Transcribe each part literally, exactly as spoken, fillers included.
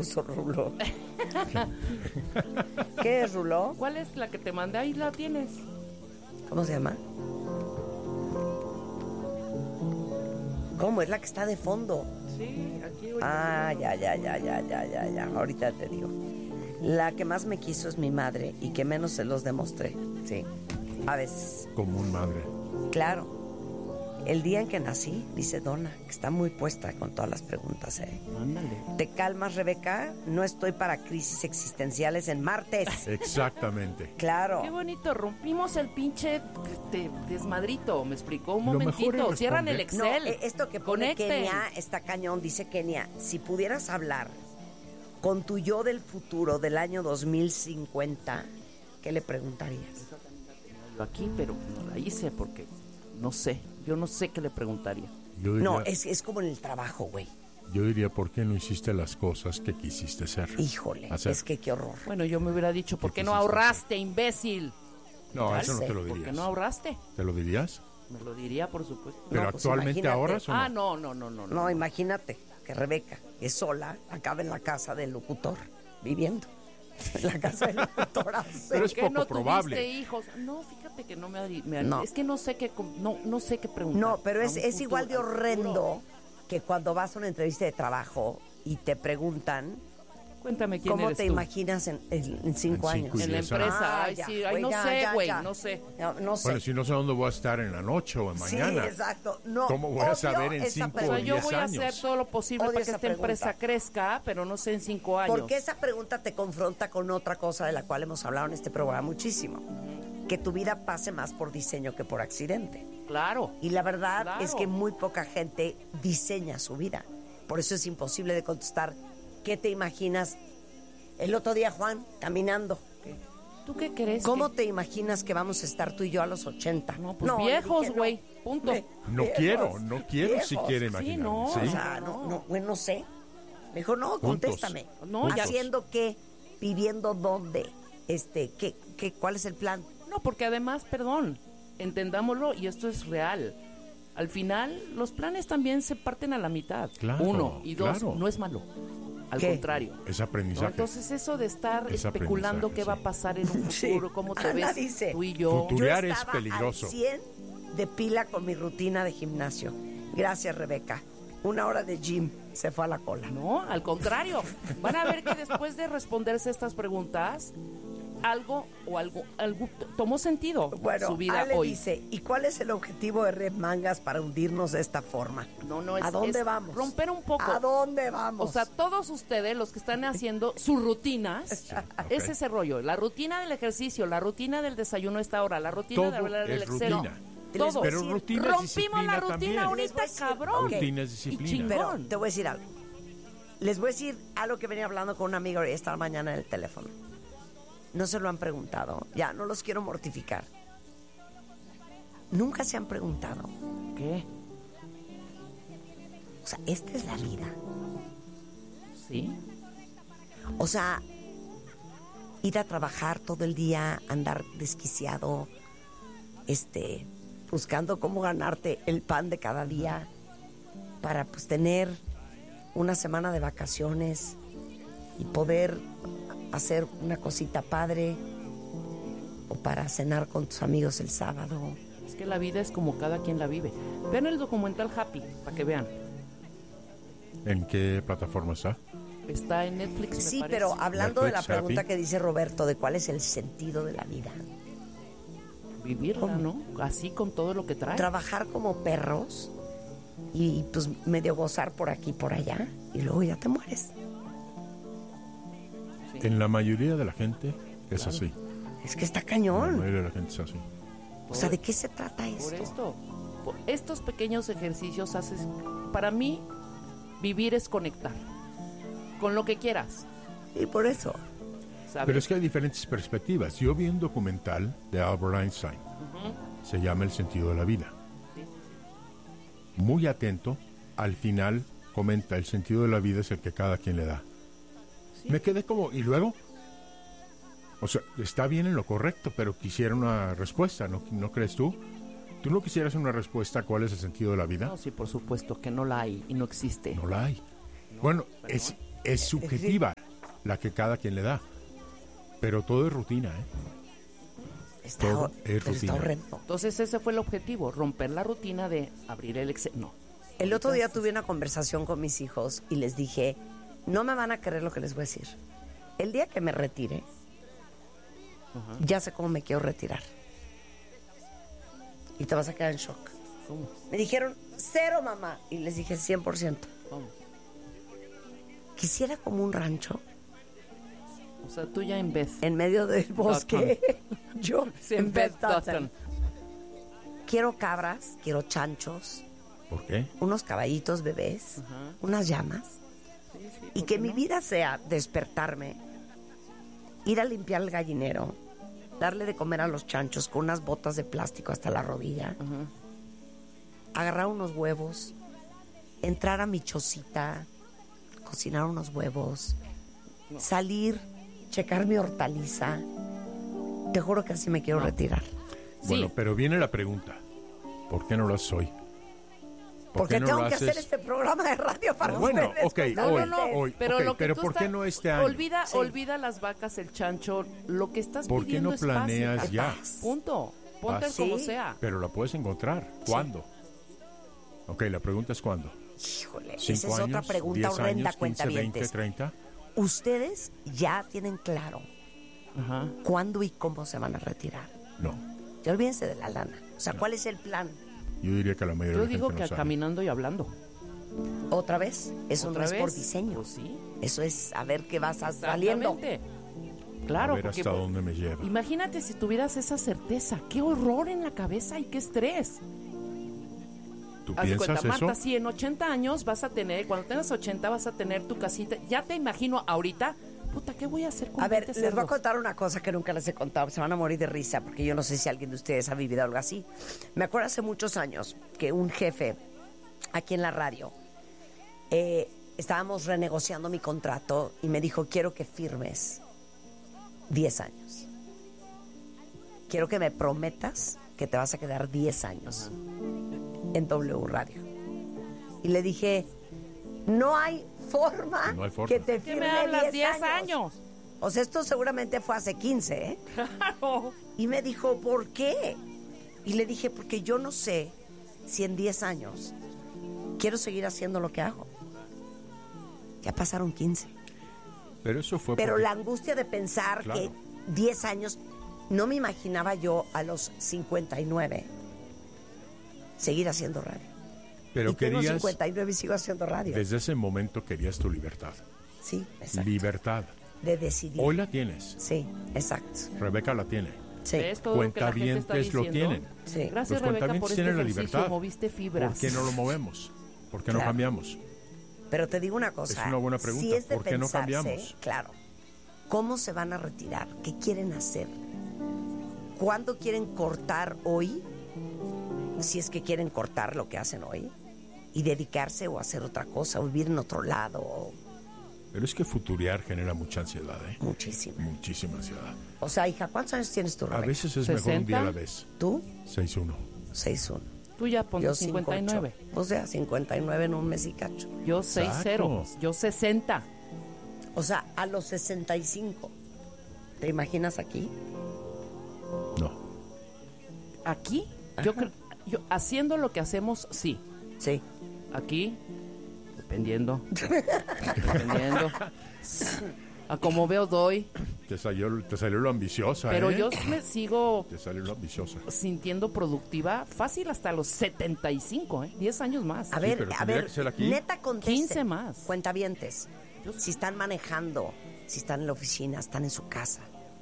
puso Rulo. ¿Qué es Rulo? ¿Cuál es la que te mandé? Ahí la tienes. ¿Cómo se llama? ¿Cómo? Es la que está de fondo. Sí, aquí. Ah, ya, ya, ya, ya, ya, ya, ya. Ahorita te digo. La que más me quiso es mi madre y que menos se los demostré. Sí, a veces. Como un madre. Claro. El día en que nací, dice Donna, que está muy puesta con todas las preguntas, ¿eh? Ándale. ¿Te calmas, Rebeca? No estoy para crisis existenciales en martes. Exactamente. Claro. Qué bonito, rompimos el pinche este, desmadrito, me explicó un Lo mejor momentito. es Cierran el responder. Excel. No, eh, esto que pone Conecten. Kenia está cañón, dice Kenia. Si pudieras hablar con tu yo del futuro del año dos mil cincuenta, ¿qué le preguntarías? Aquí, pero no la hice porque no sé. Yo no sé qué le preguntaría. Yo diría, No, es, es como en el trabajo, güey. yo diría, ¿por qué no hiciste las cosas que quisiste hacer? Híjole, Hacer. es que qué horror. Bueno, yo me hubiera dicho, ¿por ¿Qué qué no quisiste ahorraste, imbécil? No, Ya eso no sé, te lo ¿Por qué dirías. no ahorraste? ¿Te lo dirías? Me lo diría, por supuesto. Pero No, pues actualmente imagínate. ahorras o no? Ah, no, no, no, no. No, imagínate que Rebeca, que es sola, acaba en la casa del locutor, viviendo. En la casa del locutor. hace- Pero es ¿Por qué poco no probable. tuviste hijos? No, fíjate que no me, ari- me ari- No. es que no sé qué com- no no sé qué preguntar. No, pero A es, un es futuro, igual de al futuro. horrendo que cuando vas a una entrevista de trabajo y te preguntan Cuéntame quién cómo eres te tú. imaginas en, en- en cinco En años. cinco y En la diez empresa. Ah, Ay, ya, sí, ay, güey, no ya, sé, ya, güey, ya. no sé. No, no sé. Bueno, si no sé dónde voy a estar en la noche o en mañana. Sí, exacto. No, ¿Cómo voy a odio saber en esa cinco O sea, o pregunta. yo diez voy a años? hacer todo lo posible Odio para que esa esta empresa pregunta. crezca, pero no sé en cinco años. Porque esa pregunta te confronta con otra cosa de la cual hemos hablado en este programa muchísimo. Que tu vida pase más por diseño que por accidente. Claro. Y la verdad Claro. es que muy poca gente diseña su vida. Por eso es imposible de contestar ¿qué te imaginas? El otro día, Juan, caminando. ¿Tú qué crees? ¿Cómo que- te imaginas que vamos a estar tú y yo a los ochenta? No, pues le viejos, dije, no. güey. Punto. Ve- No viejos, quiero, no quiero viejos. siquiera imaginarme. no, ¿sí? O sea, no, no, bueno, no sé. Me dijo, no, contéstame. No, ya- ¿Haciendo qué? ¿Viviendo dónde? Este, ¿qué, qué, ¿cuál es el plan? No, porque además, perdón, entendámoslo y esto es real. Al final, los planes también se parten a la mitad. Claro, Uno y dos, claro. no es malo. Al ¿Qué? contrario. Es ¿No? aprendizaje. Entonces eso de estar Es especulando aprendizaje, qué va a sí. pasar en un Sí. futuro, cómo te Ana ves dice, tú y yo. Futuro. Estudiar Yo es estaba peligroso. al cien de pila con mi rutina de gimnasio. Gracias, Rebeca. Una hora de gym se fue a la cola. No, al contrario. Van a ver que después de responderse estas preguntas, algo o algo, algo t- tomó sentido Bueno, su vida Ale hoy. dice, ¿y cuál es el objetivo de Red Mangas para hundirnos de esta forma? No, no, es, ¿A dónde es vamos? romper un poco. ¿A dónde vamos? O sea, todos ustedes, los que están haciendo sus rutinas, ok. es ese rollo. La rutina del ejercicio, la rutina del desayuno a esta hora, la rutina de Todo hablar del es Excel. rutina. Todo. Les voy a Pero decir, rutina es Rompimos disciplina la rutina también. Les ahorita, voy a decir, cabrón. ok. Rutina es Y disciplina. chingón. Pero te voy a decir algo. Les voy a decir algo que venía hablando con un amigo esta mañana en el teléfono. No se lo han preguntado. Ya, no los quiero mortificar. Nunca se han preguntado. ¿Qué? O sea, esta es la vida. ¿Sí? O sea, ir a trabajar todo el día, andar desquiciado, este, buscando cómo ganarte el pan de cada día para pues tener una semana de vacaciones y poder hacer una cosita padre o para cenar con tus amigos el sábado. Es que la vida es como cada quien la vive. Vean el documental Happy, para que vean. ¿En qué plataforma está? Está en Netflix, me Sí, parece. pero hablando de la Netflix, pregunta Happy. que dice Roberto de cuál es el sentido de la vida. Vivirla, ¿no? Así con todo lo que trae. Trabajar como perros y pues medio gozar por aquí y por allá y luego ya te mueres. Sí. En la mayoría de la gente es Claro. así. Es que está La cañón. mayoría de la gente es así. O sea, ¿de qué se trata esto? Por esto, por estos pequeños ejercicios haces, para mí, vivir es conectar con lo que quieras, Y por eso. ¿sabes? Pero es que hay diferentes perspectivas. Yo vi un documental de Albert Einstein. Se llama El sentido de la vida. Muy atento. Al final comenta el sentido de la vida es el que cada quien le da. Sí. Me quedé como, ¿y luego? O sea, está bien en lo correcto, pero quisiera una respuesta, ¿no, ¿no crees tú? ¿Tú no quisieras una respuesta a cuál es el sentido de la vida? No, sí, por supuesto que no la hay y no existe. No la hay. Bueno, es, es subjetiva. la que cada quien le da. Pero todo es rutina, ¿eh? Está, Todo ho- es pero está rutina. horrendo. Entonces ese fue el objetivo, romper la rutina de abrir el Excel. No. El otro día tuve una conversación con mis hijos y les dije, no me van a creer lo que les voy a decir. El día que me retire, Ajá. ya sé cómo me quiero retirar. Y te vas a quedar en shock. ¿Cómo? Me dijeron, cero, mamá. Y les dije, cien por ciento. ¿Cómo? Quisiera como un rancho O sea, tú ya en vez. en medio del bosque. Yo Sí, en en Beth Beth Dutton. Dutton. Quiero cabras, quiero chanchos, ¿Por qué? unos caballitos bebés, Ajá. unas llamas. Sí, sí, Y ¿por que qué mi no? vida sea despertarme, ir a limpiar el gallinero, darle de comer a los chanchos con unas botas de plástico hasta la rodilla, Ajá. agarrar unos huevos, entrar a mi chocita, cocinar unos huevos, salir, checar mi hortaliza. Te juro que así me quiero retirar. Bueno, Sí. pero viene la pregunta. ¿Por qué no lo haces hoy? ¿Por Porque qué no tengo lo que haces? hacer este programa de radio para Bueno, ustedes. ok, con No, hoy, no, no. hoy, pero ok, lo que pero tú ¿por qué estás- no este año? Olvida, Sí. olvida las vacas, el chancho, lo que estás ¿Por qué pidiendo no es paz, planeas hija. ya? Punto. Ponte Paz. como Sí. sea. Pero la puedes encontrar. ¿Cuándo? Ok, la pregunta es ¿cuándo? Híjole, esa ¿Cinco es años? otra pregunta ¿diez horrenda, años? ¿quince, veinte, cuentavientes. treinta? Ustedes ya tienen claro Ajá. cuándo y cómo se van a retirar. No. Ya olvídense de la lana. O sea, ¿cuál es el plan? Yo diría que la mayoría Yo de la digo gente que no sabe. caminando y hablando. ¿Otra vez? Eso ¿Otra no es por vez? diseño. Pues sí. Eso es a ver qué vas a saliendo. Exactamente. A Claro, ver porque hasta por- dónde me lleva. imagínate si tuvieras esa certeza. Qué horror en la cabeza y qué estrés. ¿Tú Haz de piensas cuenta, eso? Marta, si en ochenta años vas a tener, cuando tengas ochenta vas a tener tu casita, ya te imagino ahorita, puta, ¿qué voy a hacer con A ver, veinte les voy a cerdos? contar una cosa que nunca les he contado. Se van a morir de risa porque yo no sé si alguien de ustedes ha vivido algo así. Me acuerdo hace muchos años que un jefe aquí en la radio, eh, estábamos renegociando mi contrato y me dijo, quiero que firmes diez años. Quiero que me prometas que te vas a quedar diez años en W Radio. Y le dije, no hay forma, No hay forma. que te ¿Qué firme me hablas? diez diez años. O sea, esto seguramente fue hace quince, ¿eh? Claro. Y me dijo, ¿por qué? Y le dije, porque yo no sé si en diez años quiero seguir haciendo lo que hago. Ya pasaron quince. Pero eso fue Pero porque- la angustia de pensar Claro. que diez años, no me imaginaba yo a los cincuenta y nueve seguir haciendo radio. Pero y tengo querías, cincuenta y nueve y sigo haciendo radio. desde ese momento querías tu libertad. Sí, exacto. Libertad. De decidir. Hoy la tienes. Sí, exacto. Rebeca la tiene. Sí. ¿Ves todo lo que la gente está Cuentavientes lo diciendo? tienen. Sí. Gracias, Los Rebeca, cuentavientes por este tienen la ejercicio. libertad. Moviste fibras. ¿Por qué no lo movemos? ¿Por qué no Claro. cambiamos? Pero te digo una cosa. Es una buena pregunta. Si es de ¿Por qué no pensarse, cambiamos? Claro. ¿Cómo se van a retirar? ¿Qué quieren hacer? ¿Cuándo quieren cortar hoy? Si es que quieren cortar lo que hacen hoy. Y dedicarse o hacer otra cosa, o vivir en otro lado. o Pero es que futurear genera mucha ansiedad, ¿eh? Muchísimo. Muchísima ansiedad. O sea, hija, ¿cuántos años tienes tú, A Rebeca? veces es mejor un día a la ¿sesenta? vez. ¿Tú? seis uno. seis uno. Tú ya ponte Yo cincuenta y nueve. cincuenta y ocho. O sea, cincuenta y nueve en un mes y cacho. Yo seis cero. Exacto. Yo sesenta. O sea, a los sesenta y cinco. ¿Te imaginas aquí? No. Aquí, yo creo, yo haciendo lo que hacemos, sí. Sí. Aquí, dependiendo. dependiendo. A como veo, doy. Te salió, te salió lo ambiciosa, Pero ¿eh? yo me sigo Te salió lo ambiciosa. sintiendo productiva fácil hasta los setenta y cinco, ¿eh? diez años más. A Sí, ver, pero a tendría ver, que ser aquí. neta contesten. quince más. Cuentavientes. Si están manejando, si están en la oficina, están en su casa.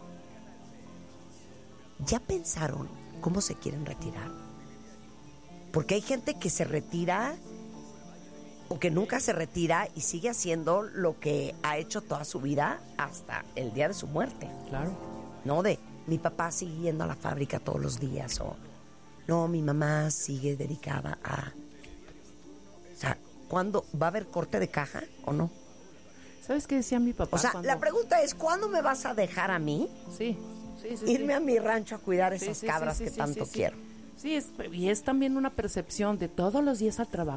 ¿Ya pensaron cómo se quieren retirar? Porque hay gente que se retira o que nunca se retira y sigue haciendo lo que ha hecho toda su vida hasta el día de su muerte. Claro. No de, mi papá sigue yendo a la fábrica todos los días o, no, mi mamá sigue dedicada a... O sea, ¿cuándo va a haber corte de caja o no? ¿Sabes qué decía mi papá? O sea, cuando- la pregunta es, ¿cuándo me vas a dejar a mí Sí, sí, sí. irme sí. a mi rancho a cuidar Sí, esas sí, cabras sí, que sí, tanto sí, sí. quiero? Sí, es, y es también una percepción de todos los días al trabajo.